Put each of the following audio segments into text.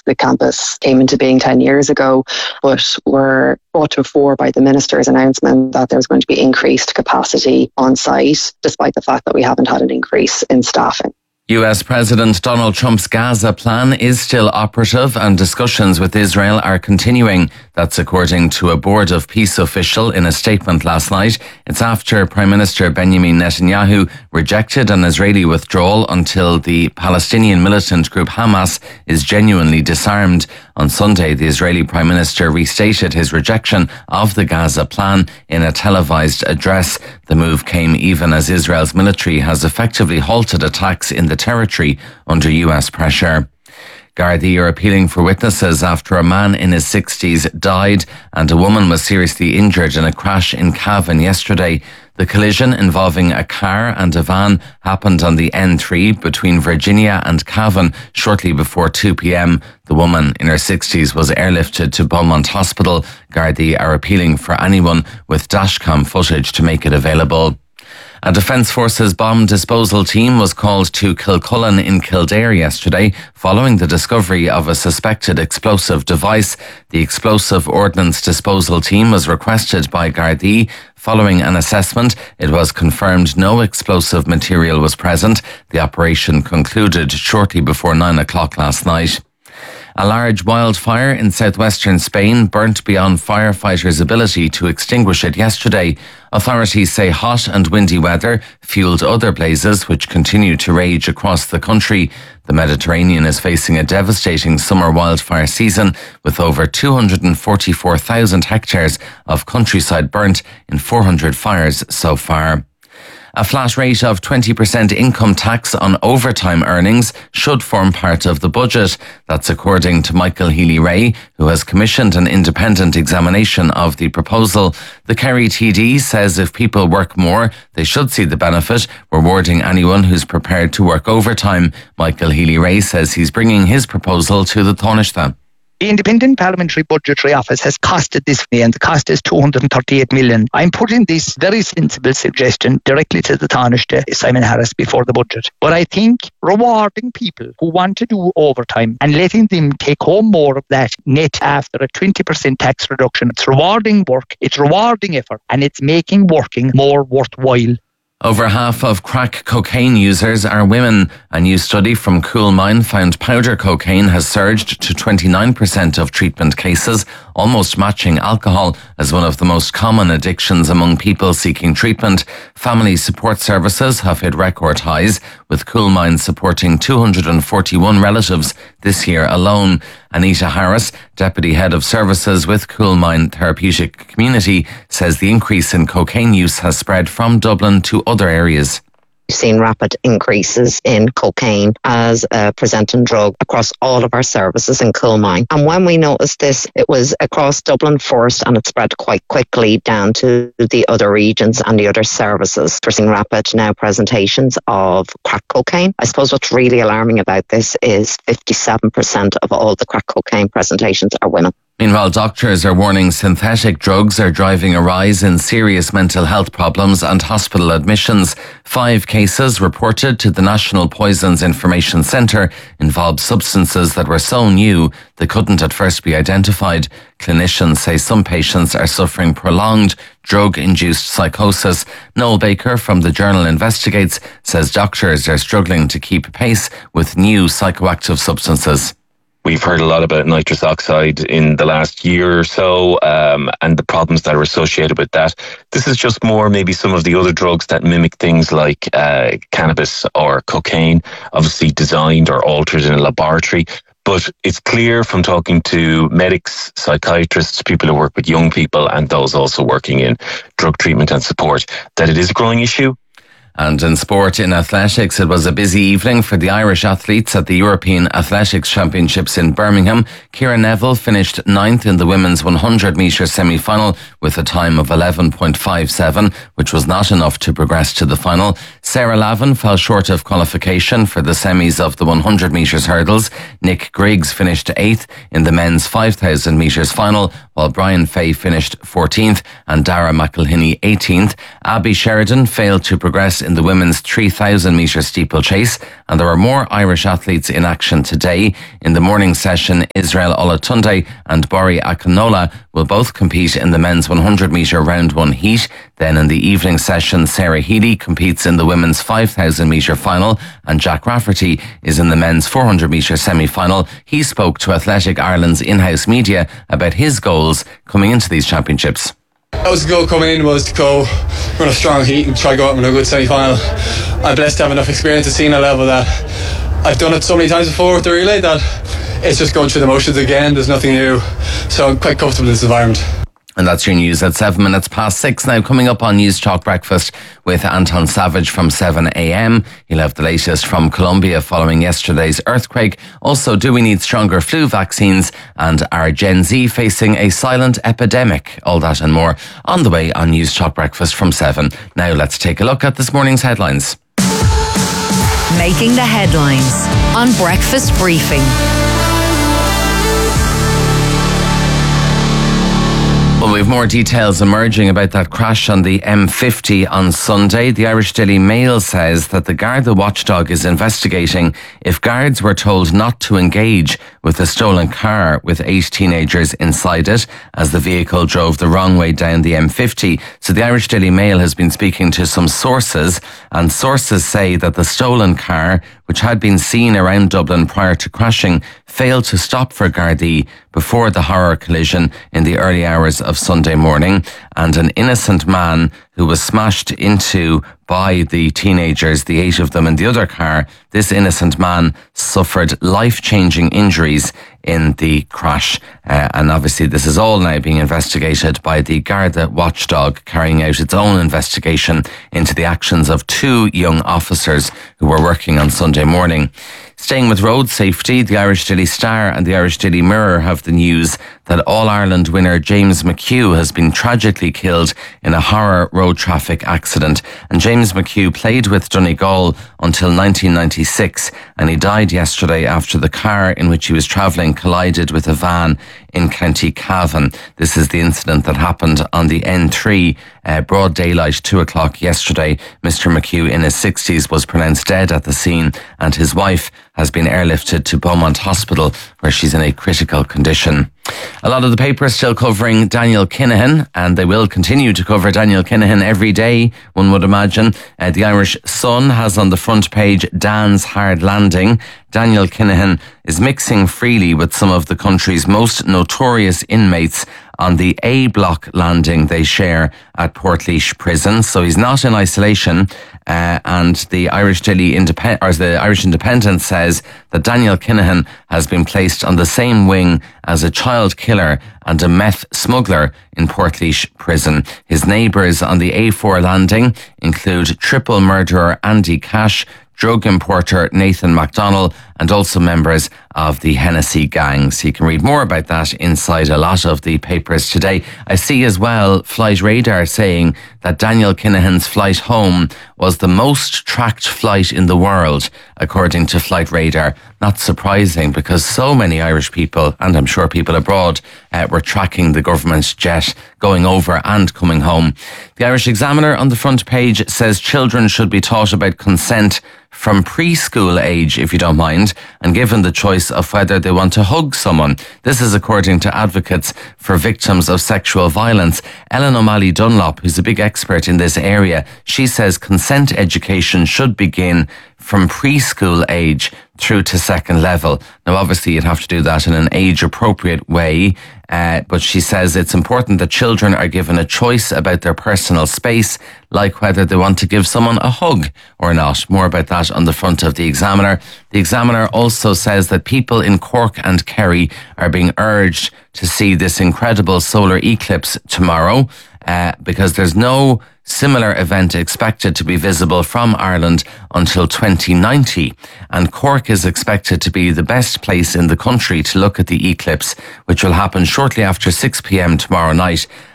The campus came into being 10 years ago, but were brought to the fore by the minister's announcement that there's going to be increased capacity on site, despite the fact that we haven't had an increase in staffing. US President Donald Trump's Gaza plan is still operative and discussions with Israel are continuing. That's according to a Board of Peace official in a statement last night. It's after Prime Minister Benjamin Netanyahu rejected an Israeli withdrawal until the Palestinian militant group Hamas is genuinely disarmed. On Sunday, the Israeli Prime Minister restated his rejection of the Gaza plan in a televised address. The move came even as Israel's military has effectively halted attacks in the territory under US pressure. Gardaí are appealing for witnesses after a man in his 60s died and a woman was seriously injured in a crash in Cavan yesterday. The collision involving a car and a van happened on the N3 between Virginia and Cavan shortly before 2 p.m. The woman in her 60s was airlifted to Beaumont Hospital. Gardaí are appealing for anyone with dashcam footage to make it available. A Defence Forces bomb disposal team was called to Kilcullen in Kildare yesterday following the discovery of a suspected explosive device. The explosive ordnance disposal team was requested by Gardaí. Following an assessment, it was confirmed no explosive material was present. The operation concluded shortly before 9 o'clock last night. A large wildfire in southwestern Spain burnt beyond firefighters' ability to extinguish it yesterday. Authorities say hot and windy weather fueled other blazes which continue to rage across the country. The Mediterranean is facing a devastating summer wildfire season with over 244,000 hectares of countryside burnt in 400 fires so far. A flat rate of 20% income tax on overtime earnings should form part of the budget. That's according to Michael Healy-Rae, who has commissioned an independent examination of the proposal. The Kerry TD says if people work more, they should see the benefit, rewarding anyone who's prepared to work overtime. Michael Healy-Rae says he's bringing his proposal to the Taoiseach. The Independent Parliamentary Budgetary Office has costed this money, and the cost is 238 million. I'm putting this very sensible suggestion directly to the Taoiseach, Simon Harris, before the budget. But I think rewarding people who want to do overtime and letting them take home more of that net after a 20% tax reduction, it's rewarding work, it's rewarding effort, and it's making working more worthwhile. Over half of crack cocaine users are women. A new study from Coolmine found powder cocaine has surged to 29% of treatment cases, almost matching alcohol as one of the most common addictions among people seeking treatment. Family support services have hit record highs, with Coolmine supporting 241 relatives this year alone. Anita Harris, Deputy Head of Services with Coolmine Therapeutic Community, says the increase in cocaine use has spread from Dublin to other areas. We've seen rapid increases in cocaine as a presenting drug across all of our services in Coolmine. And when we noticed this, it was across Dublin first and it spread quite quickly down to the other regions and the other services. We're seeing rapid now presentations of crack cocaine. I suppose what's really alarming about this is 57% of all the crack cocaine presentations are women. Meanwhile, doctors are warning synthetic drugs are driving a rise in serious mental health problems and hospital admissions. 5 cases reported to the National Poisons Information Centre involved substances that were so new they couldn't at first be identified. Clinicians say some patients are suffering prolonged drug-induced psychosis. Noel Baker from the journal Investigates says doctors are struggling to keep pace with new psychoactive substances. We've heard a lot about nitrous oxide in the last year or so, and the problems that are associated with that. This is just more maybe some of the other drugs that mimic things like cannabis or cocaine, obviously designed or altered in a laboratory. But it's clear from talking to medics, psychiatrists, people who work with young people, and those also working in drug treatment and support, that it is a growing issue. And in sport, in athletics, it was a busy evening for the Irish athletes at the European Athletics Championships in Birmingham. Ciara Neville finished 9th in the women's 100-metre semi-final with a time of 11.57, which was not enough to progress to the final. Sarah Lavin fell short of qualification for the semis of the 100 metres hurdles. Nick Griggs finished 8th in the men's 5,000 metres final, while Brian Fay finished 14th and Dara McElhinney 18th. Abby Sheridan failed to progress in the women's 3,000 metre steeplechase, and there are more Irish athletes in action today. In the morning session, Israel Olatunde and Bori Akinola will both compete in the men's 100 metre round 1 heat. Then in the evening session, Sarah Healy competes in the women's 5,000 metre final, and Jack Rafferty is in the men's 400 metre semi-final. He spoke to Athletic Ireland's in-house media about his goals coming into these championships. That was the goal coming in, was to go run a strong heat and try to go out in a good semi-final. I'm blessed to have enough experience at senior level that I've done it so many times before with the relay that it's just going through the motions again. There's nothing new, so I'm quite comfortable in this environment. And that's your news at 7 minutes past 6. Now, coming up on News Talk Breakfast with Anton Savage from 7 a.m. He'll have the latest from Colombia following yesterday's earthquake. Also, do we need stronger flu vaccines? And are Gen Z facing a silent epidemic? All that and more on the way on News Talk Breakfast from 7. Now, let's take a look at this morning's headlines. Making the headlines on Breakfast Briefing. Well, we have more details emerging about that crash on the M50 on Sunday. The Irish Daily Mail says that the Garda watchdog is investigating if guards were told not to engage with a stolen car with 8 teenagers inside it as the vehicle drove the wrong way down the M50. So the Irish Daily Mail has been speaking to some sources, and sources say that the stolen car, which had been seen around Dublin prior to crashing, failed to stop for Gardaí before the horror collision in the early hours of Sunday morning, and an innocent man who was smashed into by the teenagers, the 8 of them in the other car. This innocent man suffered life-changing injuries in the crash. And obviously this is all now being investigated by the Garda watchdog, carrying out its own investigation into the actions of 2 young officers who were working on Sunday morning. Staying with road safety, the Irish Daily Star and the Irish Daily Mirror have the news that All-Ireland winner James McHugh has been tragically killed in a horror road traffic accident. And James McHugh played with Donegal until 1996, and he died yesterday after the car in which he was travelling collided with a van in County Cavan. This is the incident that happened on the N3, broad daylight, 2 o'clock yesterday. Mr. McHugh, in his 60s, was pronounced dead at the scene, and his wife has been airlifted to Beaumont Hospital, where she's in a critical condition. A lot of the papers still covering Daniel Kinahan, and they will continue to cover Daniel Kinahan every day, one would imagine. The Irish Sun has on the front page Dan's hard landing. Daniel Kinahan is mixing freely with some of the country's most notorious inmates on the A block landing they share at Portlaoise Prison. So he's not in isolation. And the Irish Independent says that Daniel Kinahan has been placed on the same wing as a child killer and a meth smuggler in Portlaoise Prison. His neighbours on the A4 landing include triple murderer Andy Cash, drug importer Nathan MacDonald, and also members of the Hennessy gangs. You can read more about that inside a lot of the papers today. I see as well Flight Radar saying that Daniel Kinahan's flight home was the most tracked flight in the world, according to Flight Radar. Not surprising, because so many Irish people, and I'm sure people abroad, were tracking the government jet going over and coming home. The Irish Examiner on the front page says children should be taught about consent from preschool age, if you don't mind, and given the choice of whether they want to hug someone. This is according to advocates for victims of sexual violence. Ellen O'Malley Dunlop, who's a big expert in this area, she says consent education should begin from preschool age through to second level. Now, obviously, you'd have to do that in an age-appropriate way, but she says it's important that children are given a choice about their personal space, like whether they want to give someone a hug or not. More about that on the front of the Examiner. The Examiner also says that people in Cork and Kerry are being urged to see this incredible solar eclipse tomorrow, because there's no similar event expected to be visible from Ireland until 2090, and Cork is expected to be the best place in the country to look at the eclipse, which will happen shortly after 6 p.m. tomorrow night.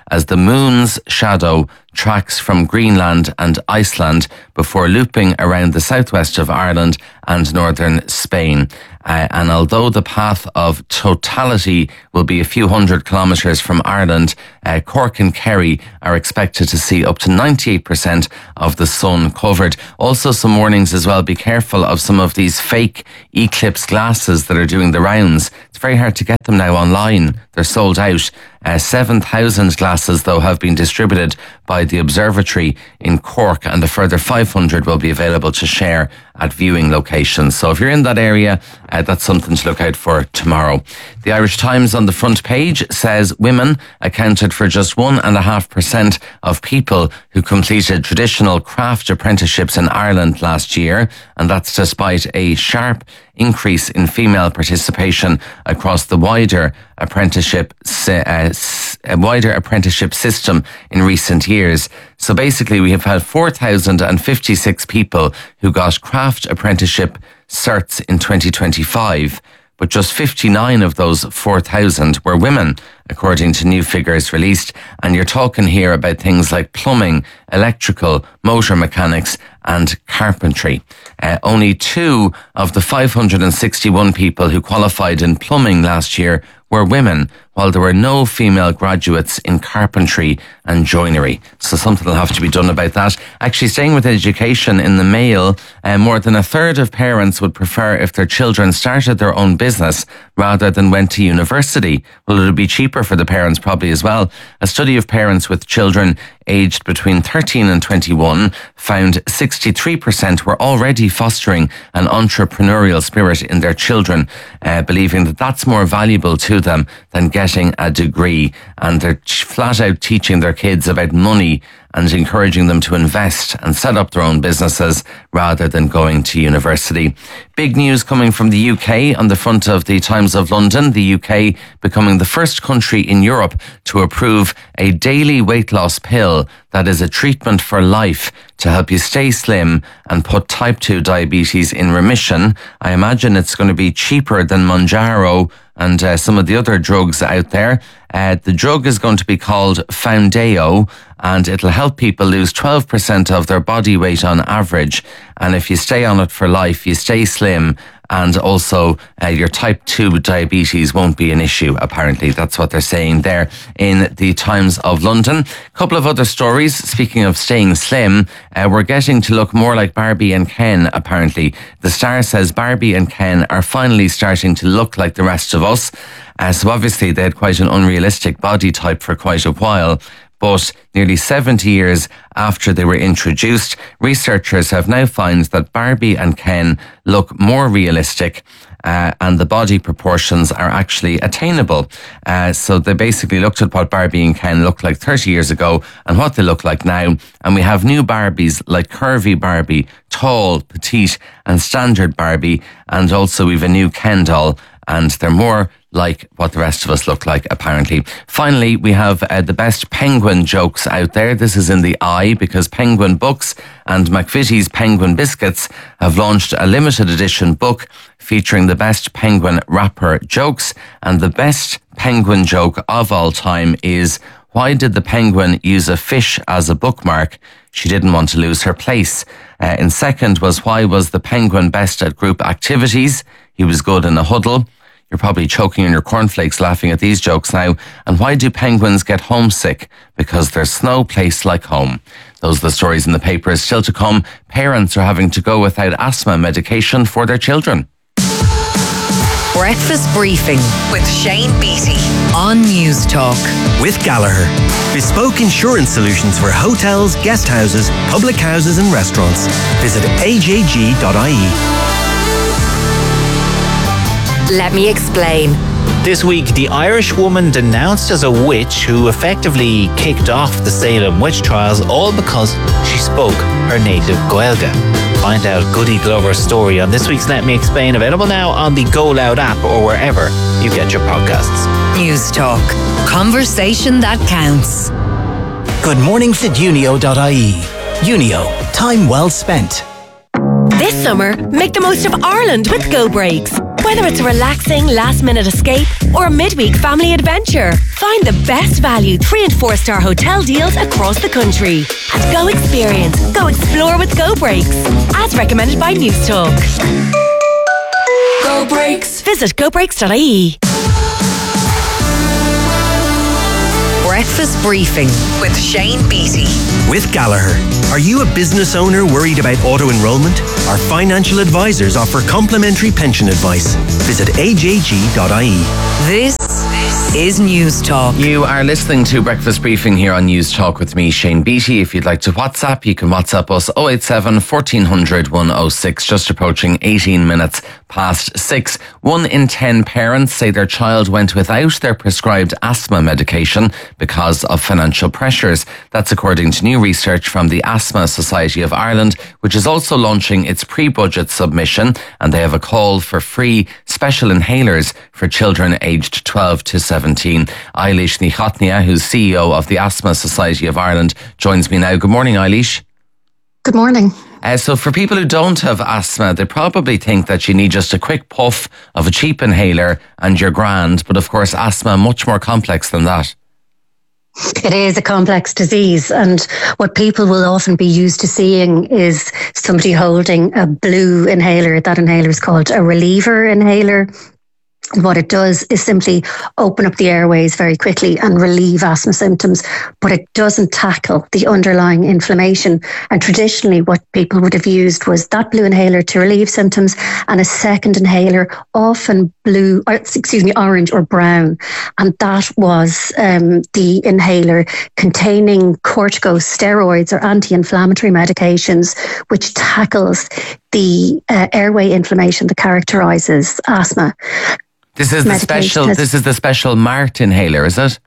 as the moon's shadow tracks from Greenland and Iceland before looping around the southwest of Ireland and northern Spain. And although the path of totality will be a few hundred kilometres from Ireland, Cork and Kerry are expected to see up to 98% of the sun covered. Also some warnings as well. Be careful of some of these fake eclipse glasses that are doing the rounds. It's very hard to get them now online. They're sold out. 7,000 glasses, though, have been distributed by the observatory in Cork, and a further 500 will be available to share at viewing locations. So if you're in that area, that's something to look out for tomorrow. The Irish Times on the front page says women accounted for just 1.5% of people who completed traditional craft apprenticeships in Ireland last year, and that's despite a sharp increase in female participation across the wider apprenticeship system in recent years. So basically we have had 4,056 people who got craft apprenticeship certs in 2025, but just 59 of those 4,000 were women, according to new figures released. And you're talking here about things like plumbing, electrical, motor mechanics and carpentry. Only 2 of the 561 people who qualified in plumbing last year were women, while there were no female graduates in carpentry and joinery. So something will have to be done about that. Actually, staying with education, in the Mail, more than a third of parents would prefer if their children started their own business rather than went to university. Well, it would be cheaper for the parents probably as well. A study of parents with children aged between 13 and 21 found 63% were already fostering an entrepreneurial spirit in their children, believing that that's more valuable to them than getting a degree. And they're flat out teaching their kids about money and encouraging them to invest and set up their own businesses rather than going to university. Big news coming from the UK on the front of the Times of London. The UK becoming the first country in Europe to approve a daily weight loss pill that is a treatment for life to help you stay slim and put type 2 diabetes in remission. I imagine it's going to be cheaper than Mounjaro and some of the other drugs out there. The drug is going to be called Foundeo, and it'll help people lose 12% of their body weight on average. And if you stay on it for life, you stay slim, and also your type 2 diabetes won't be an issue, apparently. That's what they're saying there in the Times of London. A couple of other stories. Speaking of staying slim, we're getting to look more like Barbie and Ken, apparently. The Star says Barbie and Ken are finally starting to look like the rest of us. So obviously they had quite an unrealistic body type for quite a while. But nearly 70 years after they were introduced, researchers have now found that Barbie and Ken look more realistic, and the body proportions are actually attainable. So they basically looked at what Barbie and Ken looked like 30 years ago and what they look like now. And we have new Barbies like Curvy Barbie, Tall, Petite and Standard Barbie. And also we have a new Ken doll, and they're more like what the rest of us look like, apparently. Finally, we have the best penguin jokes out there. This is in the Eye, because Penguin Books and McVitie's Penguin Biscuits have launched a limited edition book featuring the best penguin rapper jokes. And the best penguin joke of all time is, why did the penguin use a fish as a bookmark? She didn't want to lose her place. In second was, why was the penguin best at group activities? He was good in a huddle. You're probably choking on your cornflakes laughing at these jokes now. And why do penguins get homesick? Because there's no place like home. Those are the stories in the papers. Still to come, parents are having to go without asthma medication for their children. Breakfast Briefing with Shane Beatty on News Talk. With Gallagher, bespoke insurance solutions for hotels, guest houses, public houses and restaurants. Visit ajg.ie. Let me explain. This week, the Irish woman denounced as a witch who effectively kicked off the Salem witch trials, all because she spoke her native Gaeilge. Find out Goody Glover's story on this week's Let Me Explain, available now on the Go Loud app or wherever you get your podcasts. News Talk. Conversation that counts. Good mornings at unio.ie. Unio, time well spent. This summer, make the most of Ireland with Go Brakes. Whether it's a relaxing last-minute escape or a midweek family adventure, find the best value 3 and 4 star hotel deals across the country at Go Experience. Go explore with Go Breaks, as recommended by News Talk. Go Breaks. Visit gobreaks.ie. Breakfast Briefing with Shane Beattie. With Gallagher. Are you a business owner worried about auto-enrollment? Our financial advisors offer complimentary pension advice. Visit ajg.ie. This is News Talk. You are listening to Breakfast Briefing here on News Talk with me, Shane Beattie. If you'd like to WhatsApp, you can WhatsApp us 087 1400 106, just approaching 18 minutes past 6. 1 in 10 parents say their child went without their prescribed asthma medication because of financial pressures. That's according to new research from the Asthma Society of Ireland, which is also launching its pre-budget submission, and they have a call for free special inhalers for children aged 12 to 17. Eilish Nichatnia, who's CEO of the Asthma Society of Ireland, joins me now. Good morning, Eilish. Good morning. So for people who don't have asthma, they probably think that you need just a quick puff of a cheap inhaler and you're grand. But of course, asthma much more complex than that. It is a complex disease, and what people will often be used to seeing is somebody holding a blue inhaler. That inhaler is called a reliever inhaler. What it does is simply open up the airways very quickly and relieve asthma symptoms, but it doesn't tackle the underlying inflammation. And traditionally, what people would have used was that blue inhaler to relieve symptoms and a second inhaler, often orange or brown. And that was the inhaler containing corticosteroids or anti-inflammatory medications, which tackles the airway inflammation that characterises asthma. This is the special MART inhaler, is it?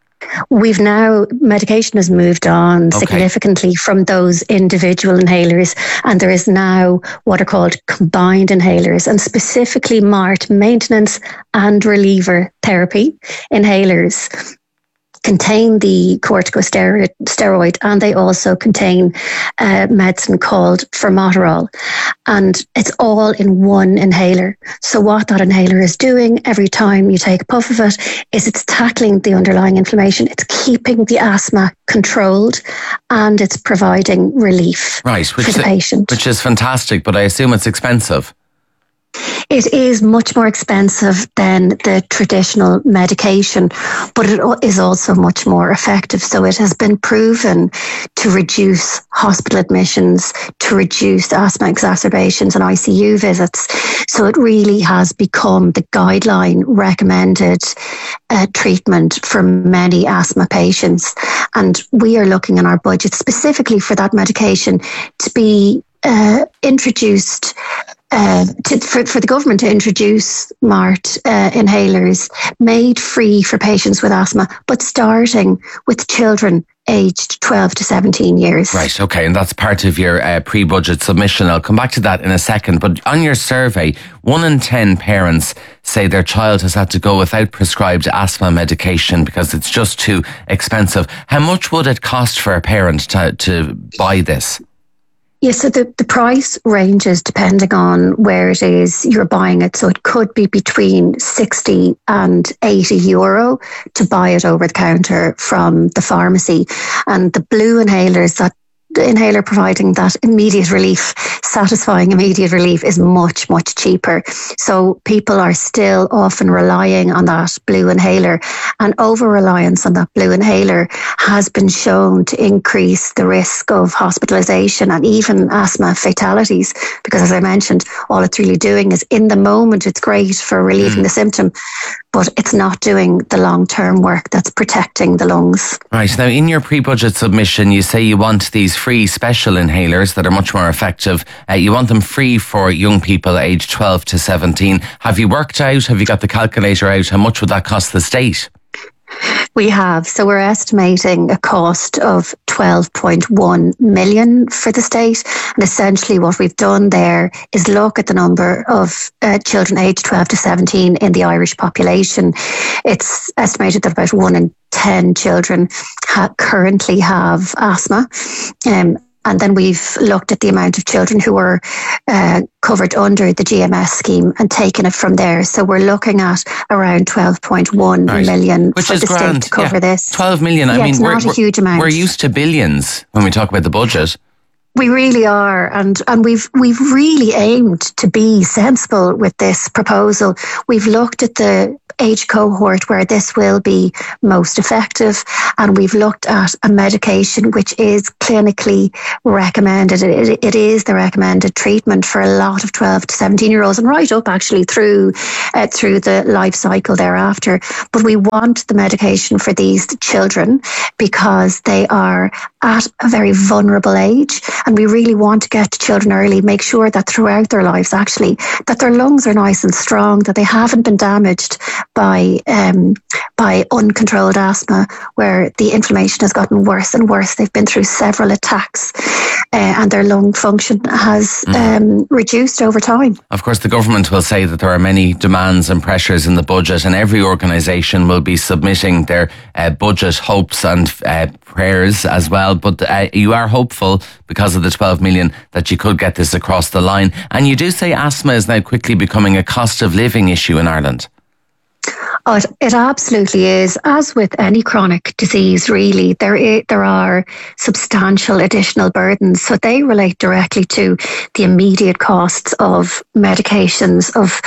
Medication has moved on significantly from those individual inhalers, and there is now what are called combined inhalers, and specifically MART, maintenance and reliever therapy inhalers, contain the corticosteroid, and they also contain medicine called formoterol, and it's all in one inhaler. So what that inhaler is doing every time you take a puff of it is it's tackling the underlying inflammation, it's keeping the asthma controlled, and it's providing relief for the patient. Which is fantastic, but I assume it's expensive. It is much more expensive than the traditional medication, but it is also much more effective. So it has been proven to reduce hospital admissions, to reduce asthma exacerbations and ICU visits. So it really has become the guideline recommended treatment for many asthma patients. And we are looking in our budget specifically for that medication to be introduced for the government to introduce MART inhalers made free for patients with asthma, but starting with children aged 12 to 17 years. Right, okay, and that's part of your pre-budget submission. I'll come back to that in a second, but on your survey, 1 in 10 parents say their child has had to go without prescribed asthma medication because it's just too expensive. How much would it cost for a parent to buy this? Yes, so the price ranges depending on where it is you're buying it. So it could be between 60 and 80 euro to buy it over the counter from the pharmacy. And the blue inhalers, that the inhaler providing that immediate relief, satisfying immediate relief, is much, much cheaper. So people are still often relying on that blue inhaler, and over-reliance on that blue inhaler has been shown to increase the risk of hospitalisation and even asthma fatalities, because as I mentioned, all it's really doing is in the moment it's great for relieving the symptom, but it's not doing the long-term work that's protecting the lungs. Right. Now, in your pre-budget submission, you say you want these free special inhalers that are much more effective. You want them free for young people aged 12 to 17. Have you worked out, have you got the calculator out, how much would that cost the state? We have. So we're estimating a cost of 12.1 million for the state. And essentially what we've done there is look at the number of children aged 12 to 17 in the Irish population. It's estimated that about 1 in 10 children currently have asthma. And then we've looked at the amount of children who were covered under the GMS scheme and taken it from there. So we're looking at around 12.1 million Which for is the grand. state to cover this. 12 million. I mean, it's not a huge amount. We're used to billions when we talk about the budget. We really are, and we've really aimed to be sensible with this proposal. We've looked at the age cohort where this will be most effective, and we've looked at a medication which is clinically recommended. It is the recommended treatment for a lot of 12 to 17-year-olds, and right up actually through the life cycle thereafter. But we want the medication for these children because they are at a very vulnerable age, and we really want to get to children early, make sure that throughout their lives actually that their lungs are nice and strong, that they haven't been damaged by uncontrolled asthma, where the inflammation has gotten worse and worse. They've been through several attacks and their lung function has reduced over time. Of course, the government will say that there are many demands and pressures in the budget, and every organisation will be submitting their budget hopes and prayers as well. But you are hopeful because of the 12 million that you could get this across the line. And you do say asthma is now quickly becoming a cost of living issue in Ireland. Oh, it absolutely is. As with any chronic disease, really, there are substantial additional burdens. So they relate directly to the immediate costs of medications, of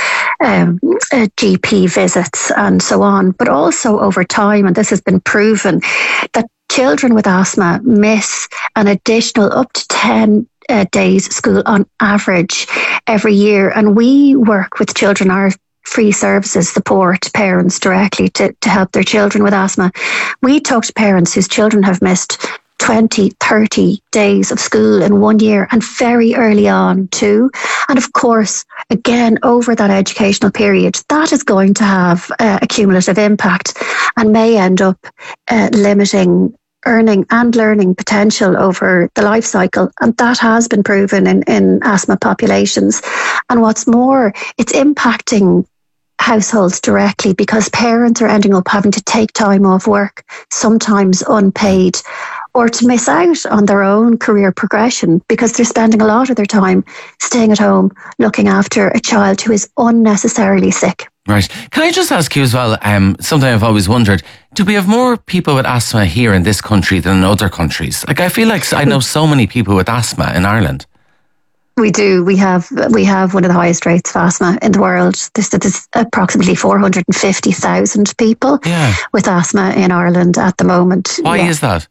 GP visits and so on, but also over time, and this has been proven, that children with asthma miss an additional up to 10 days school on average every year. And we work with children, our free services support parents directly to help their children with asthma. We talk to parents whose children have missed 20, 30 days of school in 1 year, and very early on too. And of course, again, over that educational period, that is going to have a cumulative impact and may end up limiting earning and learning potential over the life cycle. And that has been proven in asthma populations. And what's more, it's impacting households directly because parents are ending up having to take time off work, sometimes unpaid, or to miss out on their own career progression because they're spending a lot of their time staying at home looking after a child who is unnecessarily sick. Right. Can I just ask you as well, something I've always wondered, do we have more people with asthma here in this country than in other countries? Like, I feel like I know so many people with asthma in Ireland. We do. We have one of the highest rates of asthma in the world. There's approximately 450,000 people with asthma in Ireland at the moment. Why is that?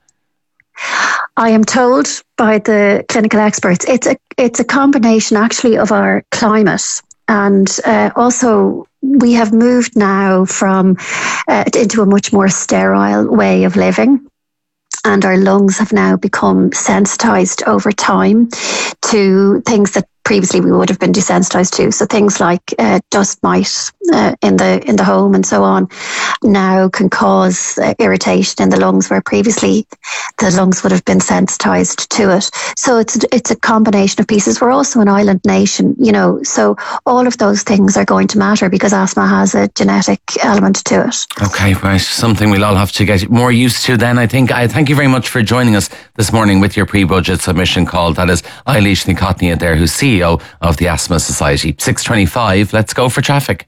I am told by the clinical experts, it's a combination actually of our climate and also we have moved now from into a much more sterile way of living. And our lungs have now become sensitized over time to things that previously we would have been desensitized to. So things like dust mite in the home and so on now can cause irritation in the lungs where previously the lungs would have been sensitized to it. So it's a combination of pieces. We're also an island nation, so all of those things are going to matter because asthma has a genetic element to it. Okay, right. Something we'll all have to get more used to then, I think. I thank you very much for joining us this morning with your pre-budget submission call. That is Eilish Nicotnia there, who's CEO of the Asthma Society. 6:25, let's go for traffic.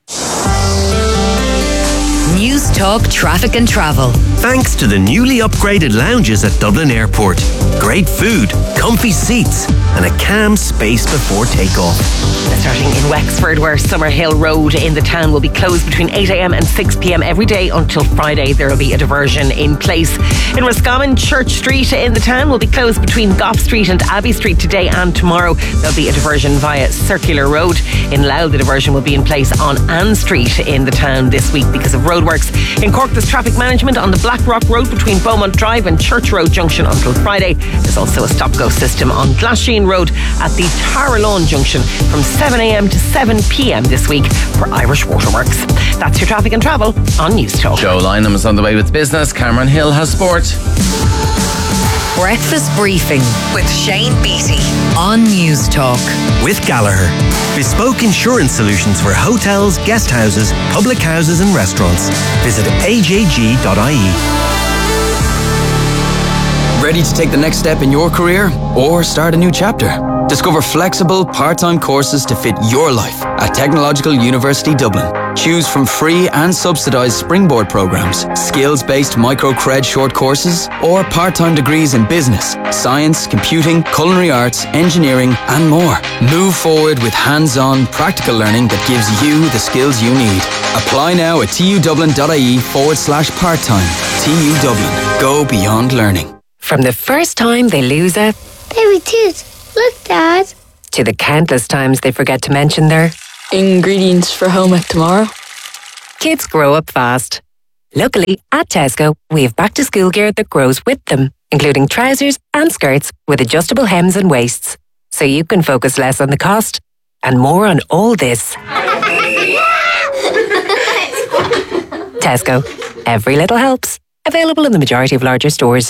News Talk Traffic and Travel. Thanks to the newly upgraded lounges at Dublin Airport. Great food, comfy seats, and a calm space before takeoff. Starting in Wexford, where Summerhill Road in the town will be closed between 8 a.m. and 6 p.m. every day until Friday. There will be a diversion in place. In Roscommon, Church Street in the town will be closed between Gough Street and Abbey Street today and tomorrow. There'll be a diversion via Circular Road. In Louth, the diversion will be in place on Ann Street in the town this week because of roadworks. In Cork, there's traffic management on the Blackrock Road between Beaumont Drive and Church Road Junction until Friday. There's also a stop-go system on Glasheen Road at the Tarralawn Junction from 7 a.m. to 7 p.m. this week for Irish Waterworks. That's your traffic and travel on News Talk. Joe Lynham is on the way with business. Cameron Hill has sport. Breakfast Briefing with Shane Beattie on News Talk. With Gallagher. Bespoke insurance solutions for hotels, guest houses, public houses and restaurants. Visit ajg.ie. Ready to take the next step in your career or start a new chapter? Discover flexible, part-time courses to fit your life at Technological University Dublin. Choose from free and subsidised springboard programmes, skills-based micro-cred short courses, or part-time degrees in business, science, computing, culinary arts, engineering, and more. Move forward with hands-on, practical learning that gives you the skills you need. Apply now at tudublin.ie/part-time. TU Dublin. Go beyond learning. From the first time they lose a baby tooth. Look, Dad. To the countless times they forget to mention their ingredients for home ec tomorrow. Kids grow up fast. Luckily, at Tesco, we have back-to-school gear that grows with them, including trousers and skirts with adjustable hems and waists, so you can focus less on the cost and more on all this. Tesco. Every little helps. Available in the majority of larger stores.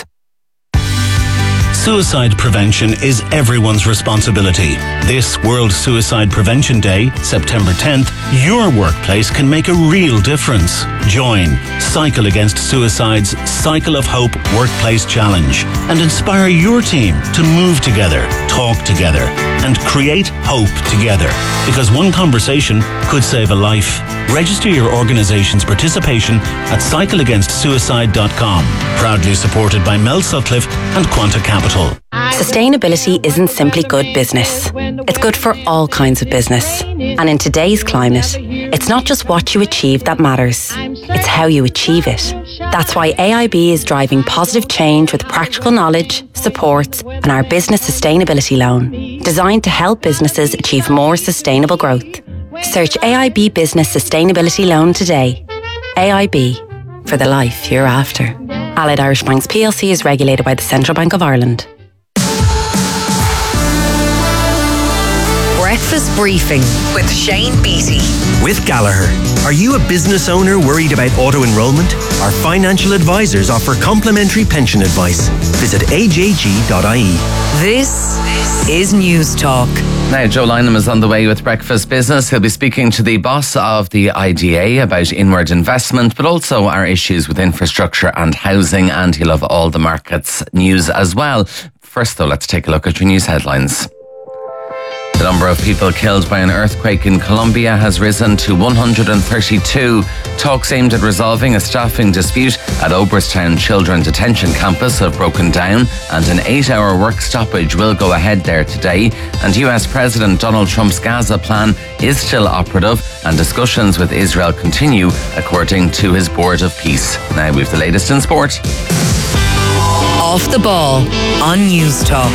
Suicide prevention is everyone's responsibility. This World Suicide Prevention Day, September 10th, your workplace can make a real difference. Join Cycle Against Suicide's Cycle of Hope Workplace Challenge and inspire your team to move together, talk together, and create hope together. Because one conversation could save a life. Register your organisation's participation at cycleagainstsuicide.com. Proudly supported by Mel Sutcliffe and Quanta Capital. Sustainability isn't simply good business. It's good for all kinds of business. And in today's climate, it's not just what you achieve that matters. It's how you achieve it. That's why AIB is driving positive change with practical knowledge, support, and our business sustainability loan, designed to help businesses achieve more sustainable growth. Search AIB Business Sustainability Loan today. AIB, for the life you're after. Allied Irish Banks plc is regulated by the Central Bank of Ireland. Breakfast Briefing with Shane Beattie. With Gallagher. Are you a business owner worried about auto-enrolment? Our financial advisors offer complimentary pension advice. Visit ajg.ie. This is News Talk. Now, Joe Lynham is on the way with Breakfast Business. He'll be speaking to the boss of the IDA about inward investment, but also our issues with infrastructure and housing, and he'll have all the markets news as well. First, though, let's take a look at your news headlines. The number of people killed by an earthquake in Colombia has risen to 132. Talks aimed at resolving a staffing dispute at Oberstown Children Detention Campus have broken down, and an 8-hour work stoppage will go ahead there today. And US President Donald Trump's Gaza plan is still operative, and discussions with Israel continue, according to his Board of Peace. Now we've the latest in sport. Off the ball on News Talk.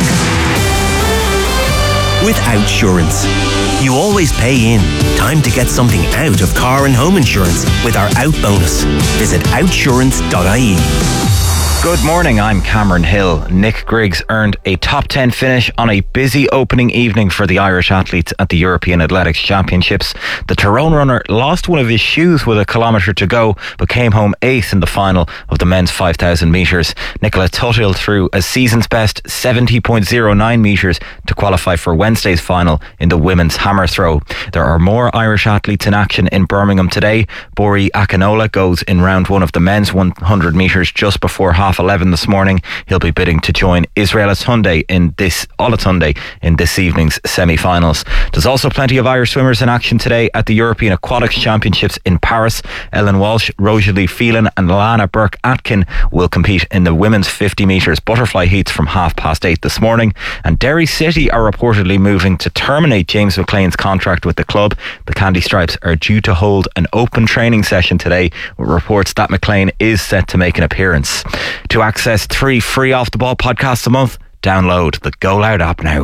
With Outsurance. You always pay in. Time to get something out of car and home insurance with our Out bonus. Visit outsurance.ie. Good morning, I'm Cameron Hill. Nick Griggs earned a top 10 finish on a busy opening evening for the Irish athletes at the European Athletics Championships. The Tyrone runner lost one of his shoes with a kilometre to go, but came home 8th in the final of the men's 5,000 metres. Nicola Tuthill threw a season's best 70.09 metres to qualify for Wednesday's final in the women's hammer throw. There are more Irish athletes in action in Birmingham today. Bori Akinola goes in round one of the men's 100 metres just before 11 this morning. He'll be bidding to join Israel Olatunde in this evening's semi-finals. There's also plenty of Irish swimmers in action today at the European Aquatics Championships in Paris. Ellen Walsh, Rosalie Phelan and Lana Burke-Atkin will compete in the women's 50 metres butterfly heats from 8:30 this morning. And Derry City are reportedly moving to terminate James McLean's contract with the club. The Candy Stripes are due to hold an open training session today, with reports that McLean is set to make an appearance. To access 3 free Off the Ball podcasts a month, download the Go Loud app now.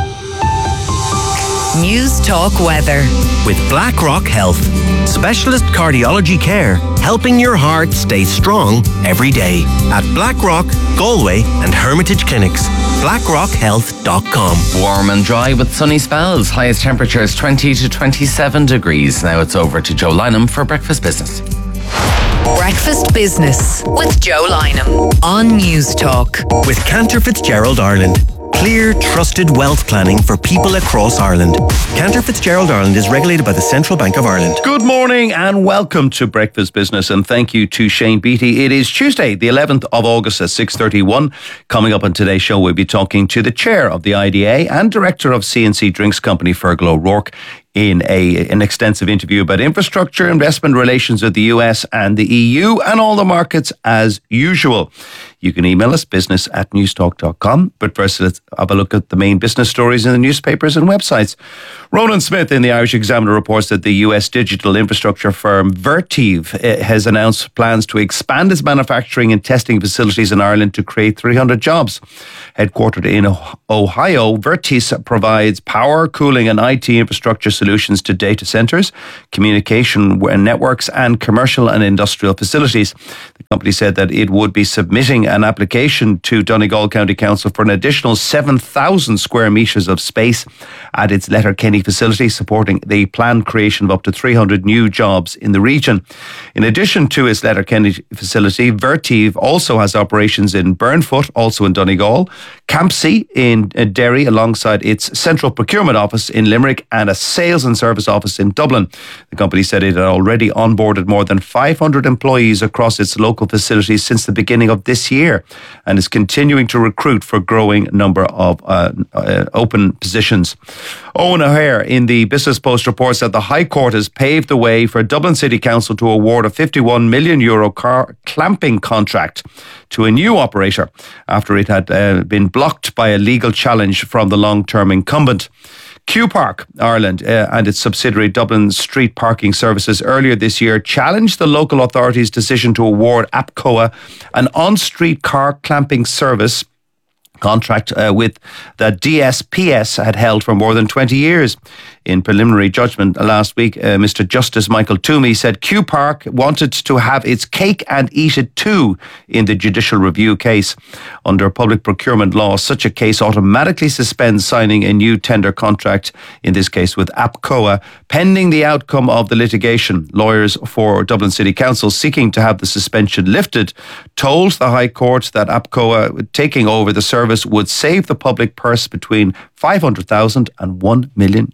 News Talk Weather. With BlackRock Health. Specialist cardiology care, helping your heart stay strong every day. At BlackRock, Galway and Hermitage Clinics. BlackRockHealth.com. Warm and dry with sunny spells. Highest temperatures 20 to 27 degrees. Now it's over to Joe Lynham for Breakfast Business. Breakfast Business with Joe Lynham on News Talk. With Cantor Fitzgerald Ireland. Clear, trusted wealth planning for people across Ireland. Cantor Fitzgerald Ireland is regulated by the Central Bank of Ireland. Good morning and welcome to Breakfast Business, and thank you to Shane Beattie. It is Tuesday, the 11th of August at 6:31. Coming up on today's show, we'll be talking to the chair of the IDA and director of C&C Drinks Company, Fergal O'Rourke, in an extensive interview about infrastructure, investment relations with the US and the EU and all the markets as usual. You can email us, business@newstalk.com. But first, let's have a look at the main business stories in the newspapers and websites. Ronan Smith in the Irish Examiner reports that the US digital infrastructure firm Vertiv has announced plans to expand its manufacturing and testing facilities in Ireland to create 300 jobs. Headquartered in Ohio, Vertiv provides power, cooling and IT infrastructure solutions to data centres, communication networks and commercial and industrial facilities. The company said that it would be submitting an application to Donegal County Council for an additional 7,000 square metres of space at its Letterkenny facility, supporting the planned creation of up to 300 new jobs in the region. In addition to its Letterkenny facility, Vertiv also has operations in Burnfoot, also in Donegal, Campsie in Derry, alongside its central procurement office in Limerick and a sales and service office in Dublin. The company said it had already onboarded more than 500 employees across its local facilities since the beginning of this year and is continuing to recruit for a growing number of open positions. Owen O'Hare in the Business Post reports that the High Court has paved the way for Dublin City Council to award a €51 million car clamping contract to a new operator after it had been blocked by a legal challenge from the long-term incumbent. Q Park Ireland and its subsidiary Dublin Street Parking Services earlier this year challenged the local authorities' decision to award APCOA an on-street car clamping service contract with the DSPS had held for more than 20 years. In preliminary judgment last week, Mr. Justice Michael Toomey said Q Park wanted to have its cake and eat it too in the judicial review case. Under public procurement law, such a case automatically suspends signing a new tender contract, in this case with APCOA, pending the outcome of the litigation. Lawyers for Dublin City Council seeking to have the suspension lifted told the High Court that APCOA taking over the service would save the public purse between €500,000 and €1 million.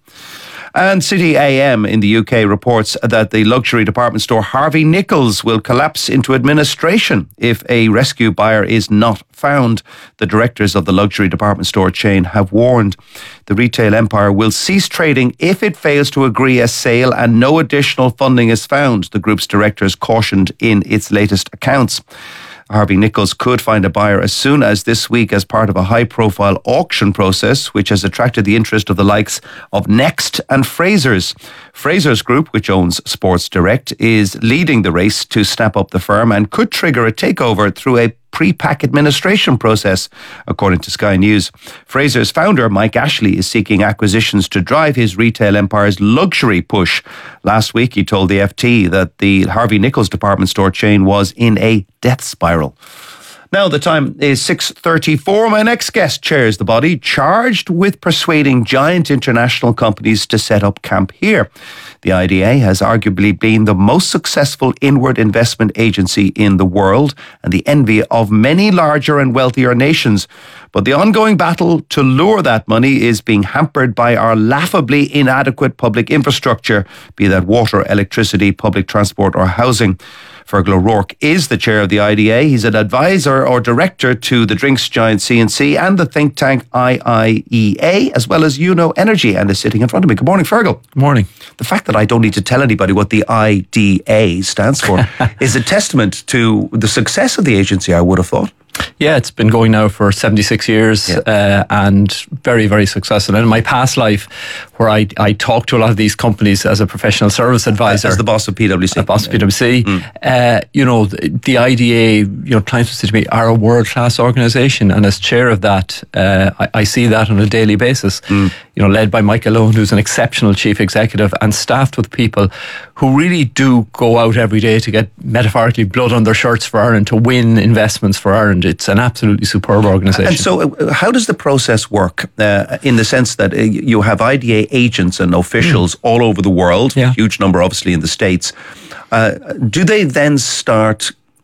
And City AM in the UK reports that the luxury department store Harvey Nichols will collapse into administration if a rescue buyer is not found. The directors of the luxury department store chain have warned the retail empire will cease trading if it fails to agree a sale and no additional funding is found, the group's directors cautioned in its latest accounts. Harvey Nichols could find a buyer as soon as this week as part of a high-profile auction process which has attracted the interest of the likes of Next and Frasers. Frasers Group, which owns Sports Direct, is leading the race to snap up the firm and could trigger a takeover through a pre-pack administration process, according to Sky News. Fraser's founder, Mike Ashley, is seeking acquisitions to drive his retail empire's luxury push. Last week, he told the FT that the Harvey Nichols department store chain was in a death spiral. Now the time is 6:34. My next guest chairs the body charged with persuading giant international companies to set up camp here. The IDA has arguably been the most successful inward investment agency in the world and the envy of many larger and wealthier nations. But the ongoing battle to lure that money is being hampered by our laughably inadequate public infrastructure, be that water, electricity, public transport or housing. Fergal O'Rourke is the chair of the IDA. He's an advisor or director to the drinks giant C&C and the think tank IIEA, as well as UNO Energy, and is sitting in front of me. Good morning, Fergal. Good morning. The fact that I don't need to tell anybody what the IDA stands for is a testament to the success of the agency, I would have thought. Yeah, it's been going now for 76 years and very, very successful. And in my past life, where I talked to a lot of these companies as a professional service advisor. As the boss of PwC. The IDA, clients would say to me, are a world-class organisation. And as chair of that, I see that on a daily basis. Led by Mike Alone, who's an exceptional chief executive, and staffed with people who really do go out every day to get, metaphorically, blood on their shirts for Ireland, to win investments for Ireland. It's an absolutely superb organisation. And so how does the process work in the sense that you have IDA agents and officials all over the world, a huge number obviously in the States. Do they then start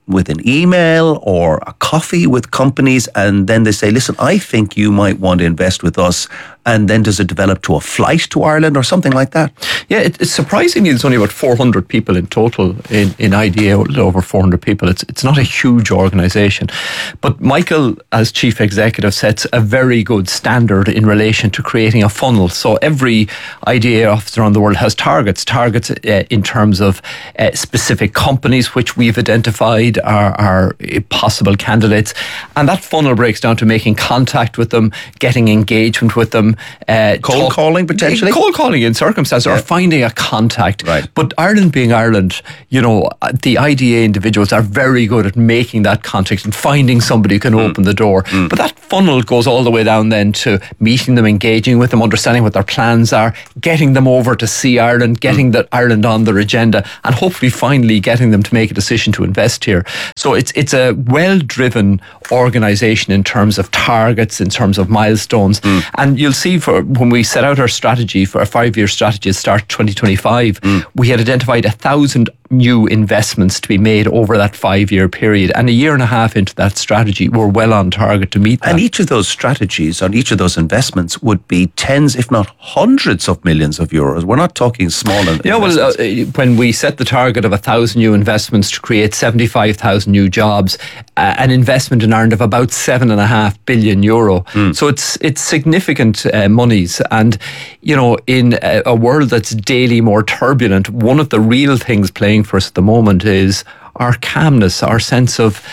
with an email or a coffee with companies, and then they say, listen, I think you might want to invest with us, and then does it develop to a flight to Ireland or something like that? Yeah, it's surprisingly, there's only about 400 people in total in IDA, a little over 400 people. It's not a huge organisation. But Michael, as Chief Executive, sets a very good standard in relation to creating a funnel. So every IDA office around the world has targets in terms of specific companies which we've identified are possible candidates. And that funnel breaks down to making contact with them, getting engagement with them. Cold calling, potentially? Cold calling in circumstances, or finding a contact. Right. But Ireland being Ireland, the IDA individuals are very good at making that contact and finding somebody who can open the door. But that funnel goes all the way down then to meeting them, engaging with them, understanding what their plans are, getting them over to see Ireland, getting Ireland on their agenda, and hopefully finally getting them to make a decision to invest here. So it's a well-driven organisation in terms of targets, in terms of milestones. And you'll see when we set out our strategy for a 5-year strategy at start 2025, we had identified 1,000 new investments to be made over that 5-year period. And a year and a half into that strategy, we're well on target to meet that. And each of those strategies on each of those investments would be tens, if not hundreds of millions of euros. We're not talking small investments. Yeah, well, when we set the target of 1,000 new investments to create 75,000 new jobs, an investment in Ireland of about €7.5 billion. So it's significant monies. And, in a world that's daily more turbulent, one of the real things playing for us at the moment is our calmness, our sense of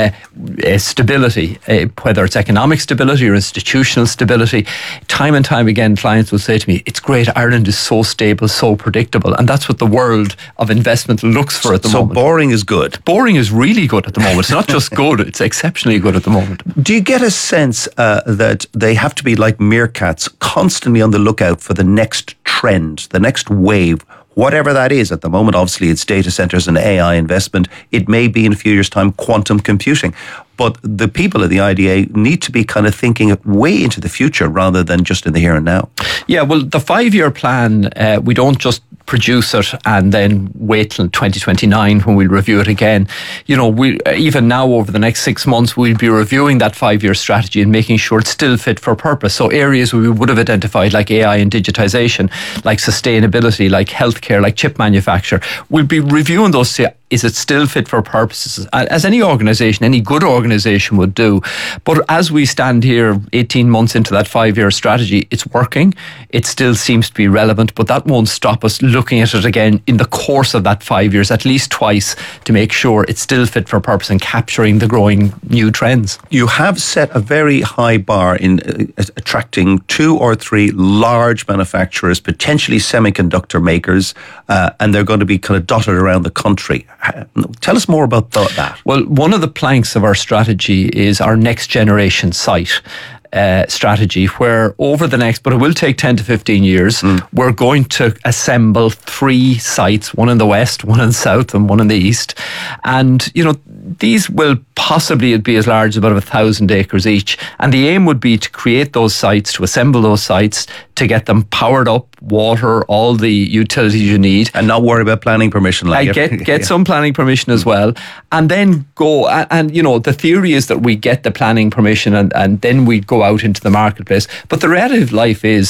stability, whether it's economic stability or institutional stability. Time and time again, clients will say to me, it's great, Ireland is so stable, so predictable. And that's what the world of investment looks for at the moment. So boring is good? Boring is really good at the moment. It's not just good, it's exceptionally good at the moment. Do you get a sense that they have to be like meerkats, constantly on the lookout for the next trend, the next wave, whatever that is? At the moment, obviously, it's data centers and AI investment. It may be in a few years' time quantum computing. But the people at the IDA need to be kind of thinking way into the future rather than just in the here and now. Yeah, well, the 5-year plan, we don't just produce it and then wait till 2029 when we'll review it again. We even now over the next 6 months, we'll be reviewing that 5-year strategy and making sure it's still fit for purpose. So areas we would have identified like AI and digitization, like sustainability, like healthcare, like chip manufacture, we'll be reviewing those to is it still fit for purposes, as any organisation, any good organisation would do. But as we stand here 18 months into that 5-year strategy, it's working. It still seems to be relevant, but that won't stop us looking at it again in the course of that 5 years, at least twice, to make sure it's still fit for purpose and capturing the growing new trends. You have set a very high bar in attracting 2 or 3 large manufacturers, potentially semiconductor makers, and they're going to be kind of dotted around the country. Tell us more about that. Well, one of the planks of our strategy is our next generation site strategy, where over the next, but it will take 10 to 15 years, we're going to assemble 3 sites, one in the west, one in the south and one in the east. And, these will possibly be as large as about 1,000 acres each. And the aim would be to create those sites, to assemble those sites, to get them powered up, water, all the utilities you need. And not worry about planning permission. Get some planning permission as well. And then go, and the theory is that we get the planning permission and then we go out into the marketplace. But the reality of life is,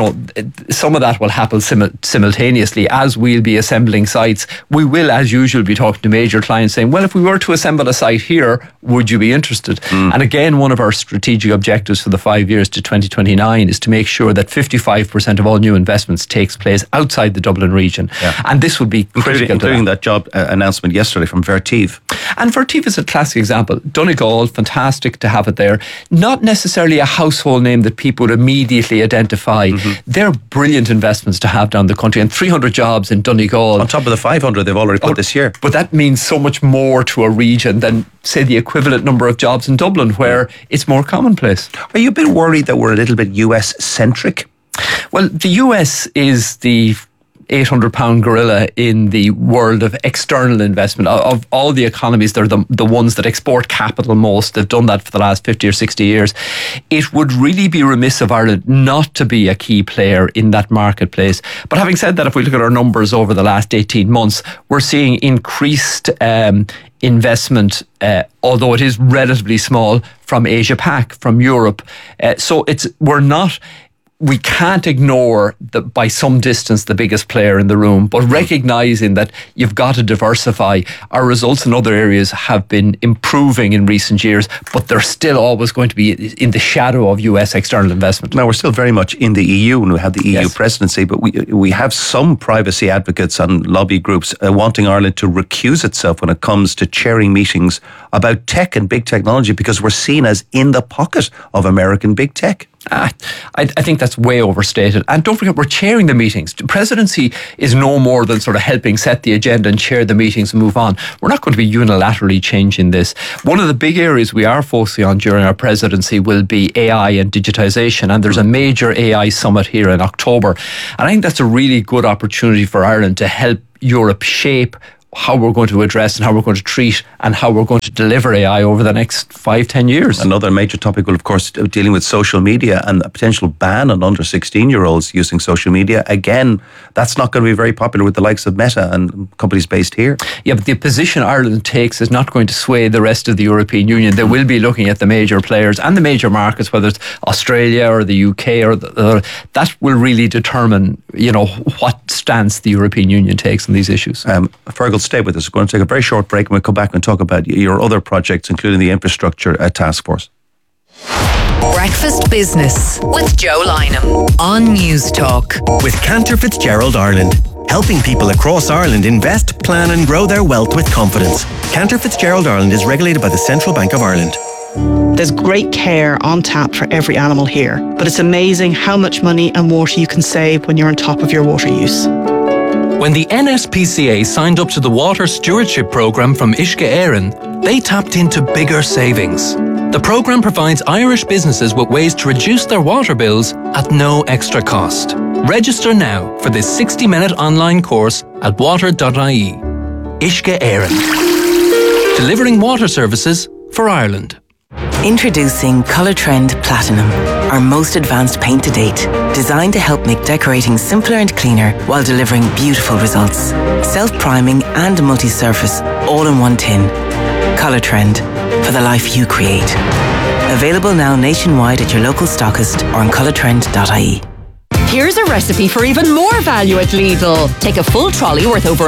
some of that will happen simultaneously. As we'll be assembling sites, we will, as usual, be talking to major clients saying, well, if we were to assemble a site here, would you be interested? And again, one of our strategic objectives for the 5 years to 2029 is to make sure that 55% of all new investments takes place outside the Dublin region. Yeah. And this would be critical, including that job announcement yesterday from Vertiv. And Vertiv is a classic example. Donegal, fantastic to have it there. Not necessarily a household name that people would immediately identify. They're brilliant investments to have down the country, and 300 jobs in Donegal. On top of the 500 they've already put this year. But that means so much more to a region than, say, the equivalent number of jobs in Dublin, where it's more commonplace. Are you a bit worried that we're a little bit US-centric? Well, the US is the £800 gorilla in the world of external investment. Of all the economies, they're the ones that export capital most. They've done that for the last 50 or 60 years. It would really be remiss of Ireland not to be a key player in that marketplace. But having said that, if we look at our numbers over the last 18 months, we're seeing increased investment, although it is relatively small, from Asia Pac, from Europe. So we can't ignore by some distance the biggest player in the room, but recognising that you've got to diversify. Our results in other areas have been improving in recent years, but they're still always going to be in the shadow of US external investment. Now, we're still very much in the EU, and we have the EU presidency, but we have some privacy advocates and lobby groups wanting Ireland to recuse itself when it comes to chairing meetings about tech and big technology, because we're seen as in the pocket of American big tech. I think that's way overstated. And don't forget, we're chairing the meetings. Presidency is no more than sort of helping set the agenda and chair the meetings and move on. We're not going to be unilaterally changing this. One of the big areas we are focusing on during our presidency will be AI and digitisation. And there's a major AI summit here in October. And I think that's a really good opportunity for Ireland to help Europe shape how we're going to address and how we're going to treat and how we're going to deliver AI over the next 5-10 years. Another major topic will, of course, dealing with social media and a potential ban on under 16-year-olds using social media. Again, that's not going to be very popular with the likes of Meta and companies based here. Yeah, but the position Ireland takes is not going to sway the rest of the European Union. They will be looking at the major players and the major markets, whether it's Australia or the UK or that will really determine, what stance the European Union takes on these issues. Fergal, stay with us. We're going to take a very short break and we'll come back and talk about your other projects, including the infrastructure task force. Breakfast Business with Joe Lynham on News Talk. With Cantor Fitzgerald Ireland, helping people across Ireland invest, plan and grow their wealth with confidence. Cantor Fitzgerald Ireland is regulated by the Central Bank of Ireland. There's great care on tap for every animal here, but it's amazing how much money and water you can save when you're on top of your water use. When the NSPCA signed up to the Water Stewardship Programme from Uisce Éireann, they tapped into bigger savings. The programme provides Irish businesses with ways to reduce their water bills at no extra cost. Register now for this 60-minute online course at water.ie. Uisce Éireann. Delivering water services for Ireland. Introducing Colour Trend Platinum, our most advanced paint to date, designed to help make decorating simpler and cleaner while delivering beautiful results. Self-priming and multi-surface, all in one tin. Colour Trend, for the life you create. Available now nationwide at your local stockist or on colourtrend.ie. Here's a recipe for even more value at Lidl. Take a full trolley worth over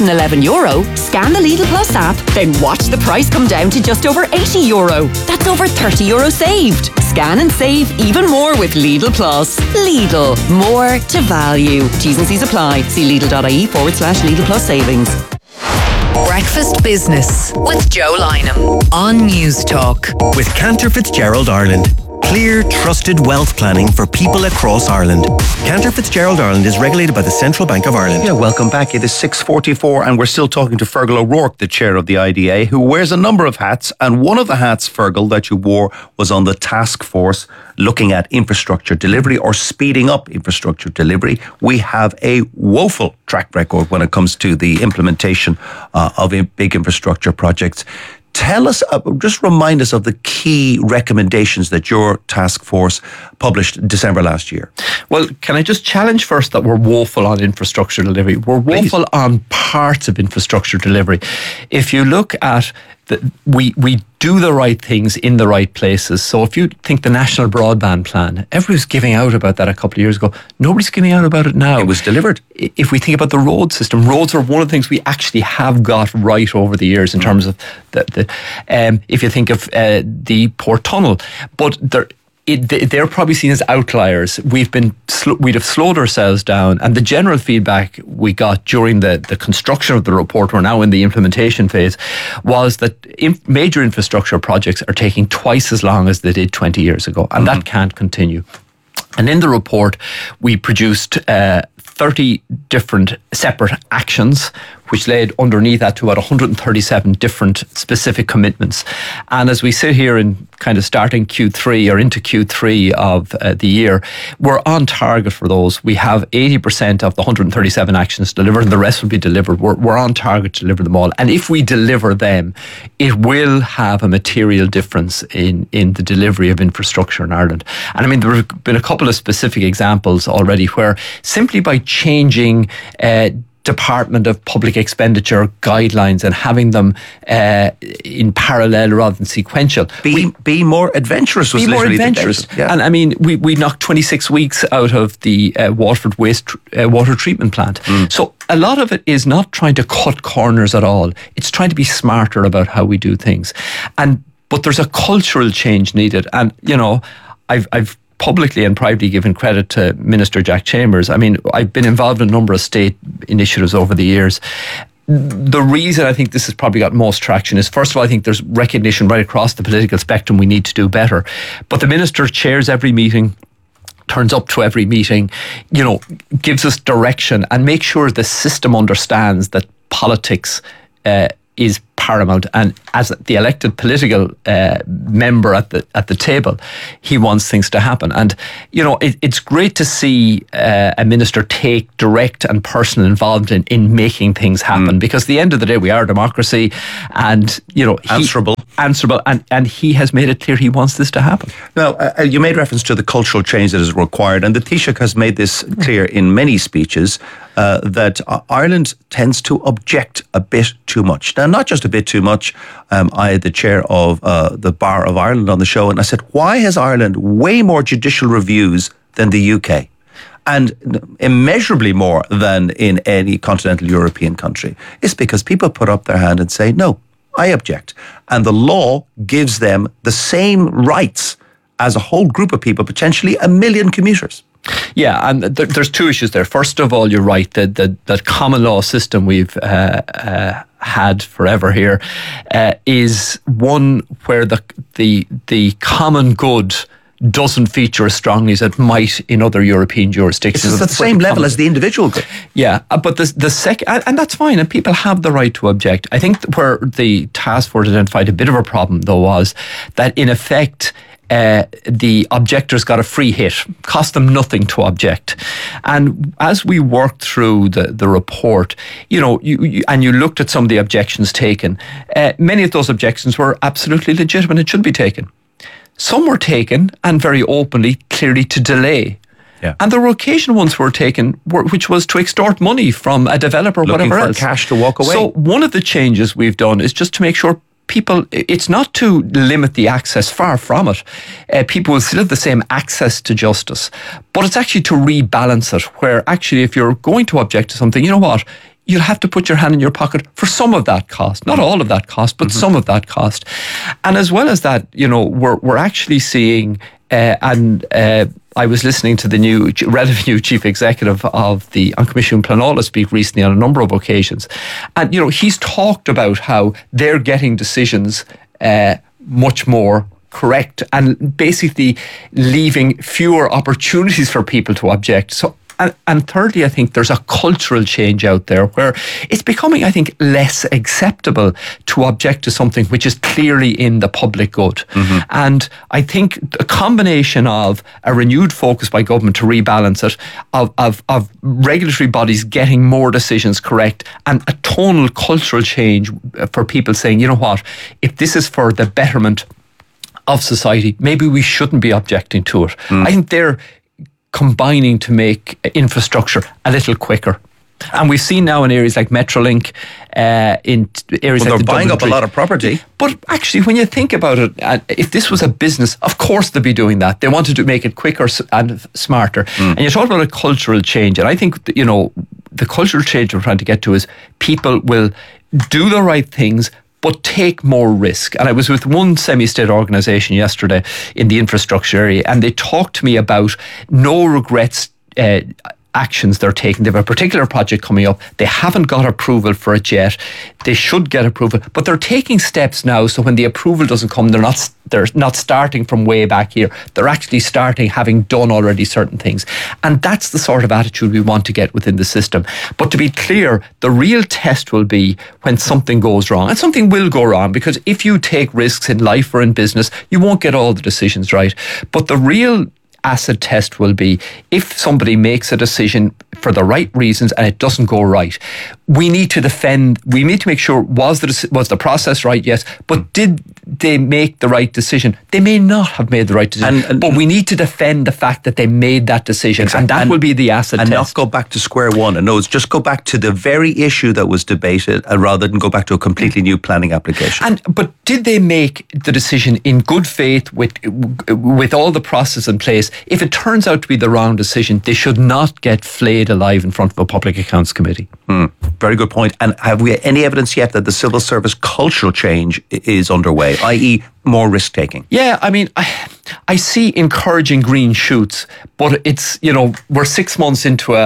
€111, scan the Lidl Plus app, then watch the price come down to just over €80. That's over €30 saved. Scan and save even more with Lidl Plus. Lidl, more to value. T's and C's apply. See lidl.ie/Lidl Plus savings. Breakfast Business with Joe Lynham on News Talk. With Cantor Fitzgerald Ireland. Clear, trusted wealth planning for people across Ireland. Cantor Fitzgerald Ireland is regulated by the Central Bank of Ireland. Yeah, welcome back. It is 6:44 and we're still talking to Fergal O'Rourke, the chair of the IDA, who wears a number of hats. And one of the hats, Fergal, that you wore was on the task force looking at infrastructure delivery or speeding up infrastructure delivery. We have a woeful track record when it comes to the implementation of big infrastructure projects. Tell us, just remind us of the key recommendations that your task force published December last year. Well, can I just challenge first that we're woeful on infrastructure delivery? We're woeful on parts of infrastructure delivery. If you look at we do the right things in the right places. So if you think the National Broadband Plan, everybody was giving out about that a couple of years ago. Nobody's giving out about it now. It was delivered. If we think about the road system, roads are one of the things we actually have got right over the years in terms of if you think of the Port Tunnel, but they're probably seen as outliers. We'd have slowed ourselves down, and the general feedback we got during the construction of the report, we're now in the implementation phase, was that major infrastructure projects are taking twice as long as they did 20 years ago, and that can't continue. And in the report, we produced 30 different separate actions which led underneath that to about 137 different specific commitments. And as we sit here in kind of starting Q3 or into Q3 of the year, we're on target for those. We have 80% of the 137 actions delivered, and the rest will be delivered. We're on target to deliver them all. And if we deliver them, it will have a material difference in the delivery of infrastructure in Ireland. And I mean, there have been a couple of specific examples already where simply by changing Department of Public Expenditure guidelines and having them in parallel rather than sequential. Be more adventurous was be more literally adventurous. the yeah. And I mean, we knocked 26 weeks out of the Waterford water treatment plant. So a lot of it is not trying to cut corners at all. It's trying to be smarter about how we do things. But there's a cultural change needed. And, you know, I've publicly and privately given credit to Minister Jack Chambers. I mean, I've been involved in a number of state initiatives over the years. The reason I think this has probably got most traction is, first of all, I think there's recognition right across the political spectrum we need to do better. But the Minister chairs every meeting, turns up to every meeting, you know, gives us direction and makes sure the system understands that politics is paramount, and as the elected political member at the table, he wants things to happen. And you know, it's great to see a minister take direct and personal involvement in making things happen, because at the end of the day we are a democracy, and you know, answerable, and he has made it clear he wants this to happen. Now, you made reference to the cultural change that is required, and the Taoiseach has made this clear in many speeches, that Ireland tends to object a bit too much. Now, not just a bit too much. I had the chair of the Bar of Ireland on the show, and I said, why has Ireland way more judicial reviews than the UK? And immeasurably more than in any continental European country? It's because people put up their hand and say, no, I object. And the law gives them the same rights as a whole group of people, potentially 1 million commuters. Yeah, and there's two issues there. First of all, you're right, that common law system we've had forever here is one where the common good doesn't feature as strongly as it might in other European jurisdictions. It's at the same level as the individual good. Yeah, but the second, and that's fine, and people have the right to object. I think where the task force identified a bit of a problem, though, was that in effect, the objectors got a free hit, cost them nothing to object. And as we worked through the report, you know, you looked at some of the objections taken, many of those objections were absolutely legitimate and should be taken. Some were taken, and very openly, clearly to delay. Yeah. And there were occasional ones were taken, which was to extort money from a developer or whatever else. Looking for cash to walk away. So one of the changes we've done is just to make sure people, it's not to limit the access, far from it. People will still have the same access to justice, but it's actually to rebalance it, where actually if you're going to object to something, you know what, you'll have to put your hand in your pocket for some of that cost, not all of that cost, but some of that cost. And as well as that, you know, we're actually seeing, I was listening to the relatively new chief executive of the An Comisiún Pleanála speak recently on a number of occasions. And, you know, he's talked about how they're getting decisions much more correct and basically leaving fewer opportunities for people to object. So, and thirdly, I think there's a cultural change out there where it's becoming, I think, less acceptable to object to something which is clearly in the public good. Mm-hmm. And I think a combination of a renewed focus by government to rebalance it, of regulatory bodies getting more decisions correct, and a tonal cultural change for people saying, you know what, if this is for the betterment of society, maybe we shouldn't be objecting to it. I think they're combining to make infrastructure a little quicker. And we've seen now in areas like Metrolink, in areas like they're buying up a lot of property. But actually, when you think about it, if this was a business, of course they'd be doing that. They wanted to make it quicker and smarter. And you talk about a cultural change, and I think, you know, the cultural change we're trying to get to is people will do the right things, but take more risk. And I was with one semi-state organisation yesterday in the infrastructure area, and they talked to me about no regrets actions they're taking. They have a particular project coming up. They haven't got approval for it yet. They should get approval, but they're taking steps now, so when the approval doesn't come, they're they're not starting from way back here. They're actually starting having done already certain things. And that's the sort of attitude we want to get within the system. But to be clear, the real test will be when something goes wrong. And something will go wrong, because if you take risks in life or in business, you won't get all the decisions right. But the real acid test will be if somebody makes a decision for the right reasons and it doesn't go right. We need to make sure, was the process right? Yes. But did they make the right decision? They may not have made the right decision, but we need to defend the fact that they made that decision. Exactly. And that will be the acid test. And not go back to square one. And no, it's just go back to the very issue that was debated, rather than go back to a completely new planning application. But did they make the decision in good faith with all the process in place? If it turns out to be the wrong decision, they should not get flayed alive in front of a Public Accounts Committee. Very good point. And have we any evidence yet that the civil service cultural change is underway, i.e. more risk-taking? Yeah, I mean, I see encouraging green shoots, but it's, we're 6 months into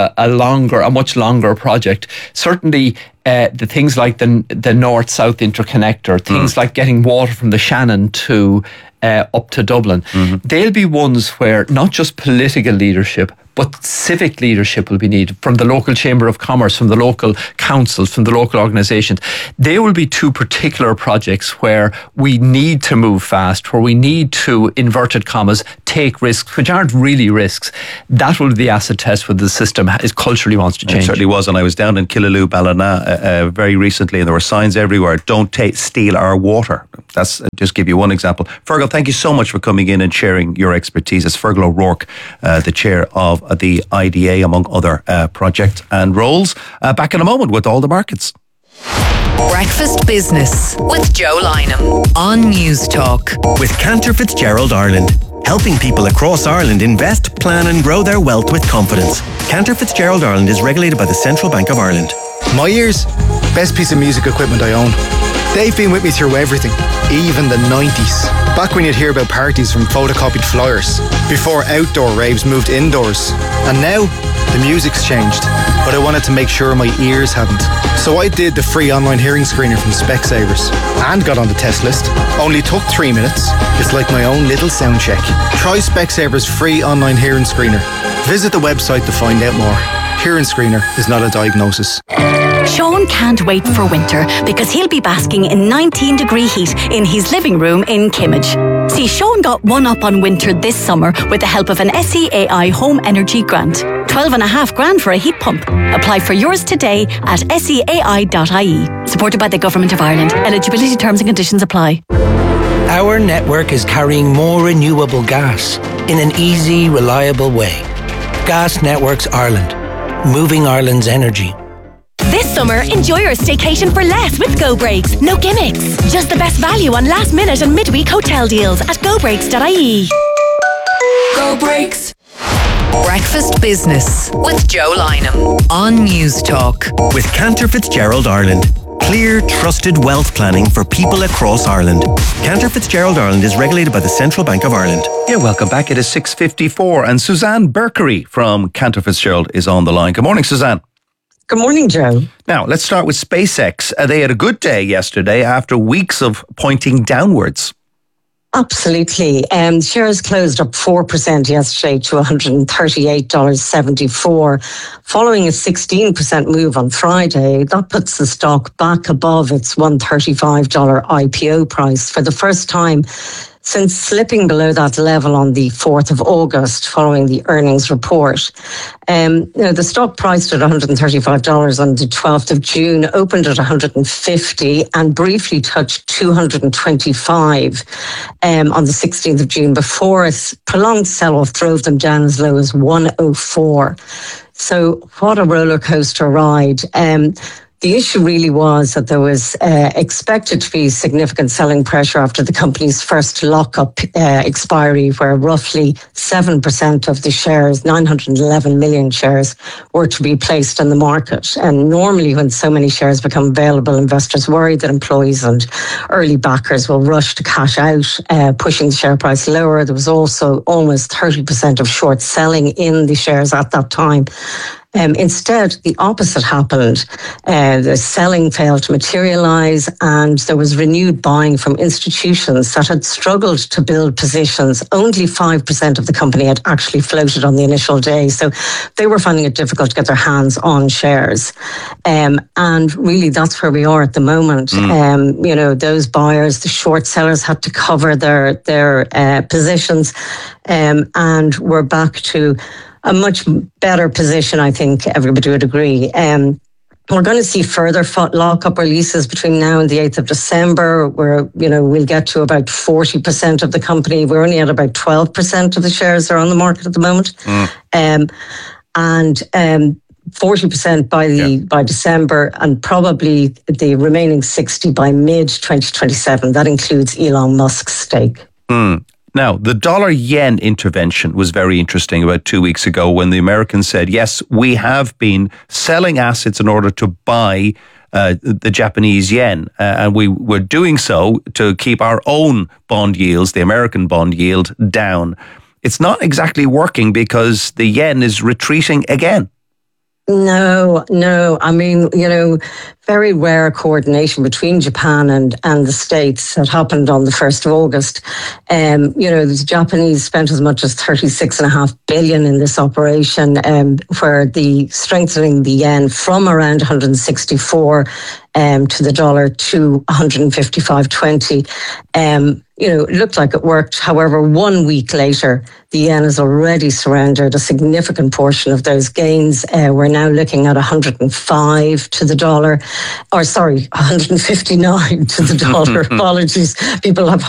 a much longer project. Certainly, the things like the North-South interconnector, things like getting water from the Shannon to up to Dublin, they'll be ones where not just political leadership, but civic leadership will be needed from the local Chamber of Commerce, from the local councils, from the local organisations. They will be two particular projects where we need to move fast, where we need to, inverted commas, take risks, which aren't really risks. That will be the acid test where the system culturally wants to change. It certainly was. And I was down in Killaloe, Ballina very recently, and there were signs everywhere, don't steal our water. That's just give you one example. Fergal, thank you so much for coming in and sharing your expertise. It's Fergal O'Rourke, the chair of the IDA, among other projects and roles. Back in a moment with all the markets. Breakfast Business with Joe Lynham on News Talk. With Cantor Fitzgerald Ireland, helping people across Ireland invest, plan and grow their wealth with confidence. Cantor Fitzgerald Ireland is regulated by the Central Bank of Ireland. My ears, best piece of music equipment I own. They've been with me through everything, even the 90s. Back when you'd hear about parties from photocopied flyers, before outdoor raves moved indoors. And now, the music's changed, but I wanted to make sure my ears hadn't. So I did the free online hearing screener from Specsavers and got on the test list. Only took 3 minutes. It's like my own little sound check. Try Specsavers free online hearing screener. Visit the website to find out more. Hearing screener is not a diagnosis. Sean can't wait for winter because he'll be basking in 19-degree heat in his living room in Kimmage. See, Sean got one up on winter this summer with the help of an SEAI Home Energy Grant. 12.5 grand for a heat pump. Apply for yours today at seai.ie. Supported by the Government of Ireland. Eligibility terms and conditions apply. Our network is carrying more renewable gas in an easy, reliable way. Gas Networks Ireland. Moving Ireland's energy. This summer, enjoy your staycation for less with Go Breaks. No gimmicks. Just the best value on last minute and midweek hotel deals at gobreaks.ie. Go Breaks. Breakfast Business with Joe Lynham on News Talk. With Cantor Fitzgerald Ireland. Clear, trusted wealth planning for people across Ireland. Cantor Fitzgerald Ireland is regulated by the Central Bank of Ireland. Yeah, welcome back. It is 6:54 and Suzanne Berkery from Cantor Fitzgerald is on the line. Good morning, Suzanne. Good morning, Joe. Now, let's start with SpaceX. They had a good day yesterday after weeks of pointing downwards. Absolutely. Shares closed up 4% yesterday to $138.74. Following a 16% move on Friday, that puts the stock back above its $135 IPO price for the first time since slipping below that level on the 4th of August following the earnings report. The stock priced at $135 on the 12th of June, opened at $150 and briefly touched $225 on the 16th of June before a prolonged sell-off drove them down as low as $104. So what a roller coaster ride. The issue really was that there was expected to be significant selling pressure after the company's first lock-up expiry, where roughly 7% of the shares, 911 million shares, were to be placed in the market. And normally when so many shares become available, investors worry that employees and early backers will rush to cash out, pushing the share price lower. There was also almost 30% of short selling in the shares at that time. Instead, the opposite happened. The selling failed to materialise, and there was renewed buying from institutions that had struggled to build positions. Only 5% of the company had actually floated on the initial day, so they were finding it difficult to get their hands on shares. And really, that's where we are at the moment. Those buyers, the short sellers, had to cover their positions, and we're back to a much better position, I think everybody would agree. We're going to see further lock-up releases between now and the 8th of December, where, we'll get to about 40% of the company. We're only at about 12% of the shares that are on the market at the moment. 40% by December, and probably the remaining 60 by mid-2027. That includes Elon Musk's stake. Now, the dollar-yen intervention was very interesting about 2 weeks ago when the Americans said, yes, we have been selling assets in order to buy the Japanese yen. And we were doing so to keep our own bond yields, the American bond yield, down. It's not exactly working because the yen is retreating again. No. I mean, very rare coordination between Japan and the States that happened on the 1st of August. The Japanese spent as much as $36.5 billion in this operation, where the strengthening the yen from around 164 to the dollar to 155.20. It looked like it worked. However, 1 week later, the yen has already surrendered a significant portion of those gains. We're now looking at 105 to the dollar, 159 to the dollar. Apologies. People have